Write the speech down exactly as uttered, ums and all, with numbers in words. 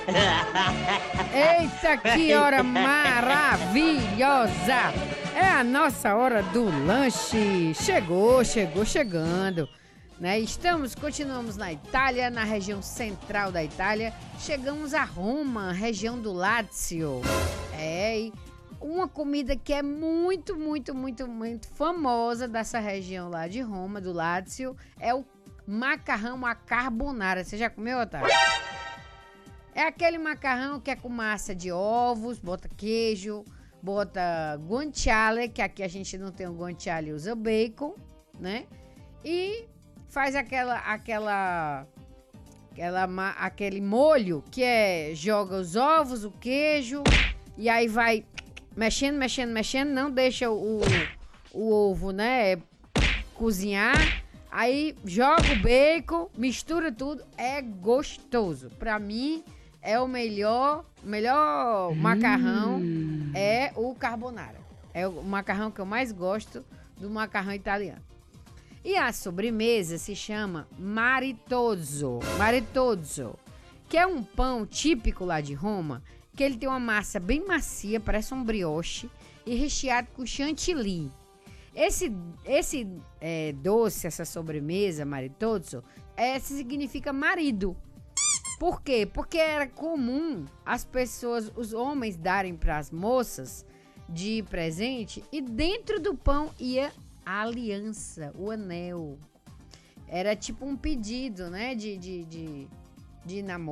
Eita, que hora maravilhosa! É a nossa hora do lanche. Chegou, chegou, chegando. Né? Estamos, continuamos na Itália, na região central da Itália. Chegamos a Roma, região do Lácio. É, e uma comida que é muito, muito, muito, muito famosa dessa região lá de Roma, do Lácio, é o macarrão à carbonara. Você já comeu, Otávio? É aquele macarrão que é com massa de ovos, bota queijo, bota guanciale, que aqui a gente não tem o guanciale, usa bacon, né? E faz aquela, aquela, aquela, aquele molho que é, joga os ovos, o queijo, e aí vai mexendo, mexendo, mexendo, não deixa o, o ovo, né, cozinhar. Aí joga o bacon, mistura tudo, é gostoso. Pra mim, é o melhor, melhor macarrão, hum. é o carbonara. É o macarrão que eu mais gosto do macarrão italiano. E a sobremesa se chama maritozzo, maritozzo, que é um pão típico lá de Roma, que ele tem uma massa bem macia, parece um brioche, e recheado com chantilly. Esse, esse é, doce, essa sobremesa, maritozzo, é, significa marido. Por quê? Porque era comum as pessoas, os homens darem para as moças de presente e dentro do pão ia a aliança, o anel. Era tipo um pedido, né, de, de, de, de namoro.